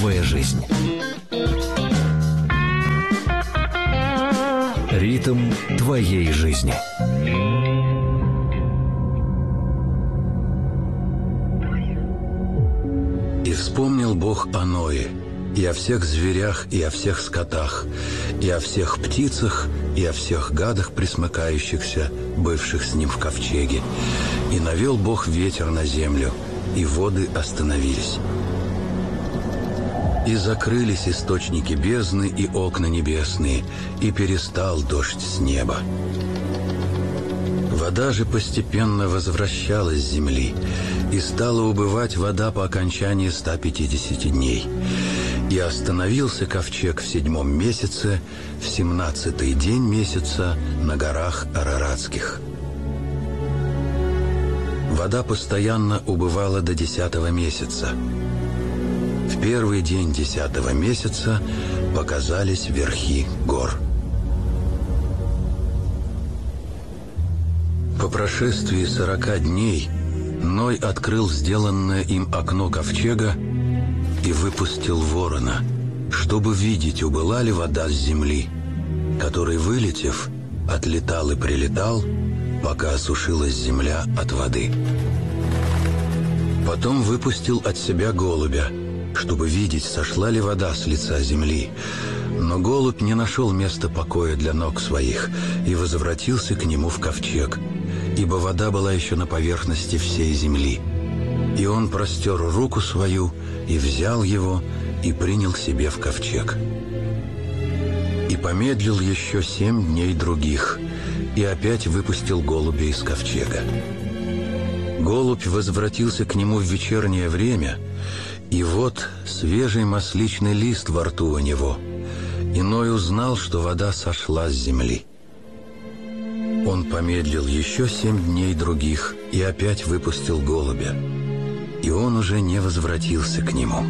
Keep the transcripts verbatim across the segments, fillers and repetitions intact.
Новая жизнь. Ритм твоей жизни. И вспомнил Бог о Ное, и о всех зверях, и о всех скотах, и о всех птицах, и о всех гадах пресмыкающихся, бывших с ним в ковчеге. И навел Бог ветер на землю, и воды остановились. И закрылись источники бездны и окна небесные, и перестал дождь с неба. Вода же постепенно возвращалась с земли, и стала убывать вода по окончании ста пятидесяти дней. И остановился ковчег в седьмом месяце, в семнадцатый день месяца на горах Араратских. Вода постоянно убывала до десятого месяца. В первый день десятого месяца показались верхи гор. По прошествии сорока дней Ной открыл сделанное им окно ковчега и выпустил ворона, чтобы видеть, убыла ли вода с земли, который, вылетев, отлетал и прилетал, пока осушилась земля от воды. Потом выпустил от себя голубя, чтобы видеть, сошла ли вода с лица земли. Но голубь не нашел места покоя для ног своих и возвратился к нему в ковчег, ибо вода была еще на поверхности всей земли. И он простер руку свою и взял его и принял себе в ковчег. И помедлил еще семь дней других, и опять выпустил голубя из ковчега. Голубь возвратился к нему в вечернее время, и вот свежий масличный лист во рту у него. И Ной узнал, что вода сошла с земли. Он помедлил еще семь дней других и опять выпустил голубя, и он уже не возвратился к нему.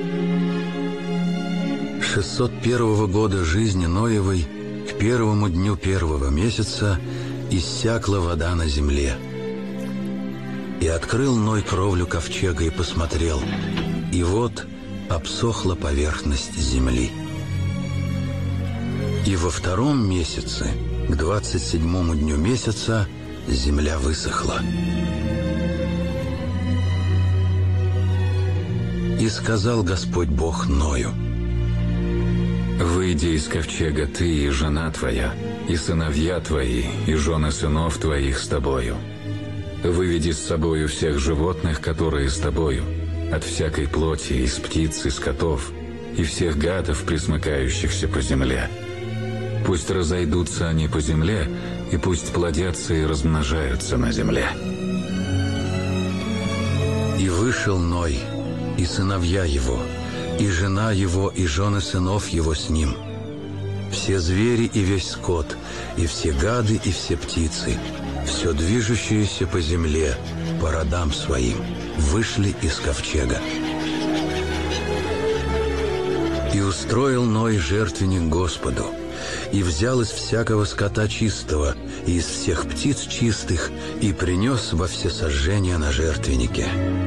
шестьсот первого года жизни Ноевой, к первому дню первого месяца, иссякла вода на земле. И открыл Ной кровлю ковчега и посмотрел, и вот обсохла поверхность земли. И во втором месяце, к двадцать седьмому дню месяца, земля высохла. И сказал Господь Бог Ною: «Выйди из ковчега ты и жена твоя, и сыновья твои, и жены сынов твоих с тобою. Выведи с собою всех животных, которые с тобою, от всякой плоти, из птиц и скотов, и всех гадов, пресмыкающихся по земле. Пусть разойдутся они по земле, и пусть плодятся и размножаются на земле». И вышел Ной, и сыновья его, и жена его, и жены сынов его с ним, все звери и весь скот, и все гады, и все птицы, все движущееся по земле, по родам своим, вышли из ковчега. И устроил Ной жертвенник Господу, и взял из всякого скота чистого и из всех птиц чистых, и принес во всесожжение на жертвеннике.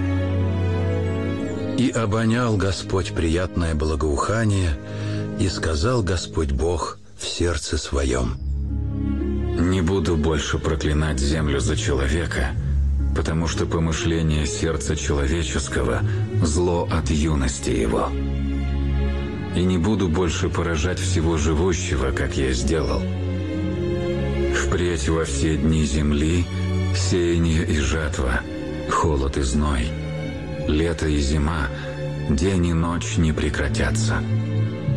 И обонял Господь приятное благоухание, и сказал Господь Бог в сердце своем: «Не буду больше проклинать землю за человека, потому что помышление сердца человеческого – зло от юности его. И не буду больше поражать всего живущего, как я сделал. Впредь во все дни земли сеяние и жатва, холод и зной, лето и зима, день и ночь не прекратятся.